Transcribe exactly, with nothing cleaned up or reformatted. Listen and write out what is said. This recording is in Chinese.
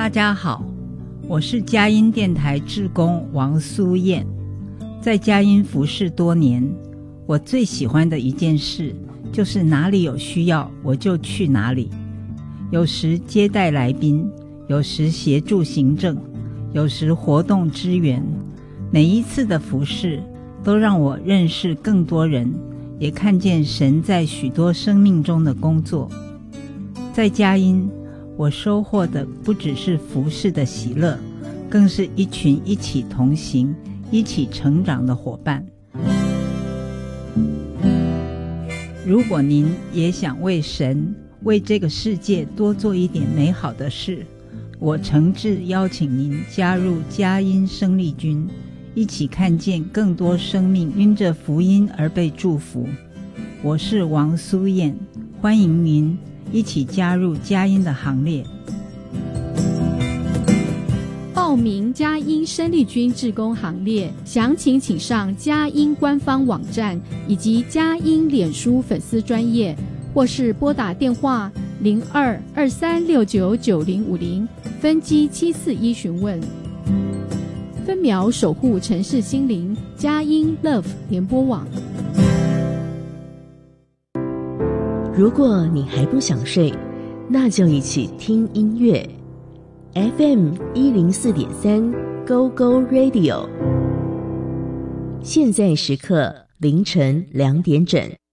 大家好，我是佳音电台志工王苏燕。在佳音服侍多年，我最喜欢的一件事就是哪里有需要我就去哪里，有时接待来宾，有时协助行政，有时活动支援。每一次的服侍都让我认识更多人，也看见神在许多生命中的工作。在佳音，我收获的不只是服侍的喜乐，更是一群一起同行、一起成长的伙伴。如果您也想为神、为这个世界多做一点美好的事，我诚挚邀请您加入佳音生力军，一起看见更多生命因着福音而被祝福。我是王苏燕，欢迎您一起加入佳音的行列。 报名佳音生力军志工行列，详情请上佳音官方网站以及佳音脸书粉丝专页，或是拨打电话零二二三六九九零五零分机七四一询问。分秒守护城市心灵，佳音 Love 联播网。 如果你还不想睡，那就一起听音乐。F M 一零四点三 Go Go Radio， 现在时刻凌晨两点整。